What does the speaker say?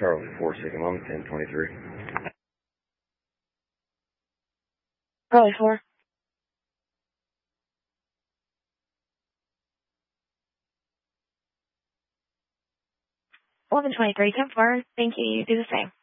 Charlie 4, Sigma, 1023. Charlie 4. 1123, 10-4. Thank you. You do the same.